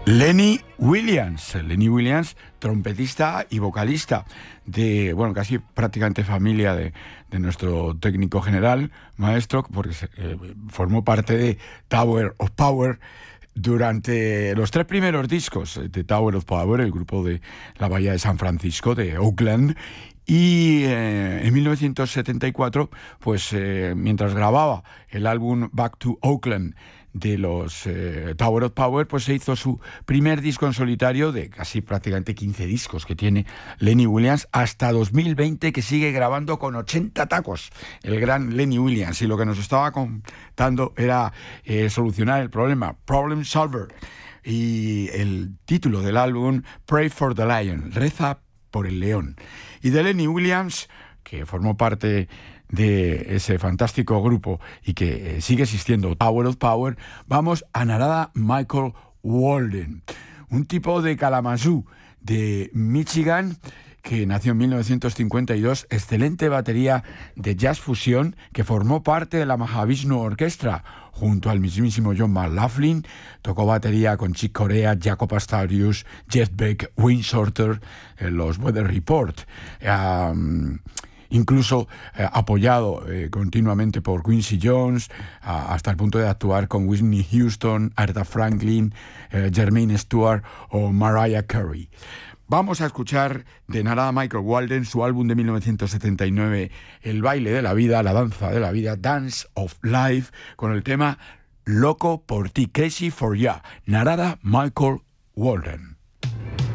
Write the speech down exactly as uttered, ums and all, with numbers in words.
Lenny Williams, Lenny Williams, trompetista y vocalista de, bueno, casi prácticamente familia de, de nuestro técnico general, maestro, porque se, eh, formó parte de Tower of Power durante los tres primeros discos de Tower of Power, el grupo de la Bahía de San Francisco, de Oakland. Y eh, en mil novecientos setenta y cuatro, pues eh, mientras grababa el álbum Back to Oakland de los eh, Tower of Power, pues se hizo su primer disco en solitario de casi prácticamente quince discos que tiene Lenny Williams hasta dos mil veinte, que sigue grabando con ochenta tacos, el gran Lenny Williams. Y lo que nos estaba contando era eh, solucionar el problema, Problem Solver. Y el título del álbum, Pray for the Lion, reza por el león. Y de Lenny Williams, que formó parte de ese fantástico grupo y que eh, sigue existiendo, Tower of Power, vamos a Narada Michael Walden, un tipo de Kalamazoo, de Michigan, que nació en mil novecientos cincuenta y dos, excelente batería de jazz fusión, que formó parte de la Mahavishnu Orchestra junto al mismísimo John McLaughlin. Tocó batería con Chick Corea, Jacob Astarius, Jeff Beck, Wayne Shorter, eh, los Weather Report. Um, incluso eh, apoyado eh, continuamente por Quincy Jones, a, hasta el punto de actuar con Whitney Houston, Aretha Franklin, eh, Jermaine Stewart o Mariah Carey. Vamos a escuchar de Narada Michael Walden su álbum de mil novecientos setenta y nueve, El baile de la vida, la danza de la vida, Dance of Life, con el tema Loco por ti, Crazy for Ya, Narada Michael Walden.